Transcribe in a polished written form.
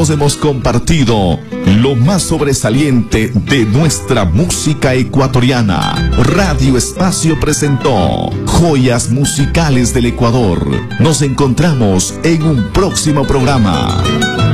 juntos hemos compartido lo más sobresaliente de nuestra música ecuatoriana. Radio Espacio presentó Joyas Musicales del Ecuador. Nos encontramos en un próximo programa.